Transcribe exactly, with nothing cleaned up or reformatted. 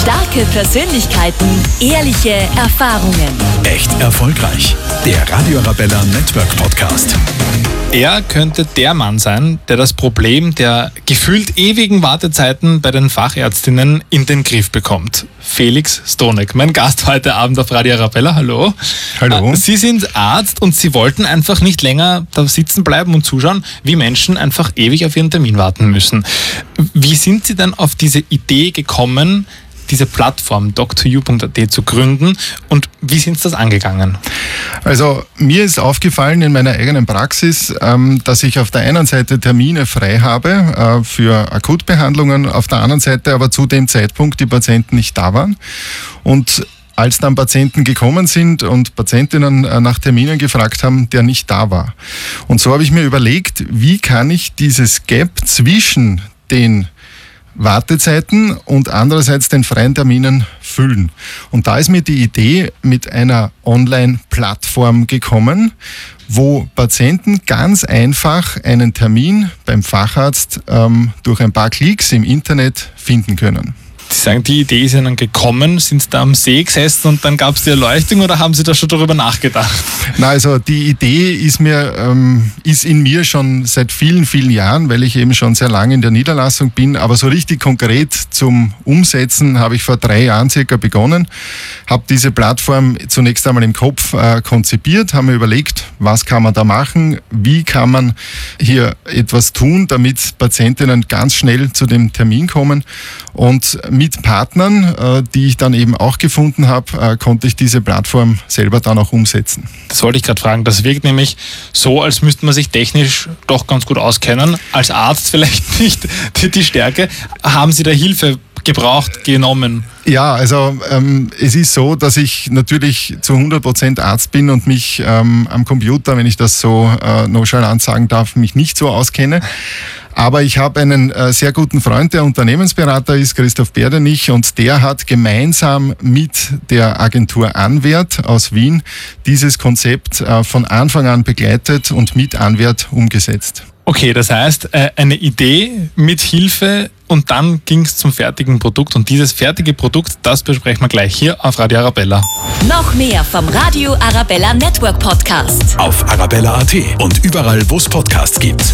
Starke Persönlichkeiten, ehrliche Erfahrungen. Echt erfolgreich. Der Radio Arabella Network Podcast. Er könnte der Mann sein, der das Problem der gefühlt ewigen Wartezeiten bei den Fachärztinnen in den Griff bekommt. Felix Stroneck, mein Gast heute Abend auf Radio Arabella. Hallo. Hallo. Sie sind Arzt und Sie wollten einfach nicht länger da sitzen bleiben und zuschauen, wie Menschen einfach ewig auf ihren Termin warten müssen. Wie sind Sie denn auf diese Idee gekommen, diese Plattform doctor you punkt a t zu gründen, und wie sind Sie das angegangen? Also mir ist aufgefallen in meiner eigenen Praxis, ähm, dass ich auf der einen Seite Termine frei habe äh, für Akutbehandlungen, auf der anderen Seite aber zu dem Zeitpunkt die Patienten nicht da waren. Und als dann Patienten gekommen sind und Patientinnen äh, nach Terminen gefragt haben, der nicht da war. Und so habe ich mir überlegt, wie kann ich dieses Gap zwischen den Wartezeiten und andererseits den freien Terminen füllen. Und da ist mir die Idee mit einer Online-Plattform gekommen, wo Patienten ganz einfach einen Termin beim Facharzt ähm, durch ein paar Klicks im Internet finden können. Sie sagen, die Idee ist Ihnen gekommen, sind Sie da am See gesessen und dann gab es die Erleuchtung, oder haben Sie da schon darüber nachgedacht? Na, also die Idee ist mir ähm, ist in mir schon seit vielen, vielen Jahren, weil ich eben schon sehr lange in der Niederlassung bin, aber so richtig konkret zum Umsetzen habe ich vor drei Jahren circa begonnen, habe diese Plattform zunächst einmal im Kopf äh, konzipiert, habe mir überlegt, was kann man da machen, wie kann man hier etwas tun, damit Patientinnen ganz schnell zu dem Termin kommen, und mit Partnern, äh, die ich dann eben auch gefunden habe, äh, konnte ich diese Plattform selber dann auch umsetzen. Das wollte ich gerade fragen. Das wirkt nämlich so, als müsste man sich technisch doch ganz gut auskennen. Als Arzt vielleicht nicht die, die Stärke. Haben Sie da Hilfe gebraucht, genommen? Ja, also ähm, es ist so, dass ich natürlich zu hundert Prozent Arzt bin und mich ähm, am Computer, wenn ich das so äh, nonchalant sagen darf, mich nicht so auskenne. Aber ich habe einen äh, sehr guten Freund, der Unternehmensberater ist, Christoph Berdenich, und der hat gemeinsam mit der Agentur Anwert aus Wien dieses Konzept äh, von Anfang an begleitet und mit Anwert umgesetzt. Okay, das heißt, äh, eine Idee mit Hilfe, und dann ging es zum fertigen Produkt. Und dieses fertige Produkt, das besprechen wir gleich hier auf Radio Arabella. Noch mehr vom Radio Arabella Network Podcast. Auf arabella punkt a t und überall, wo es Podcasts gibt.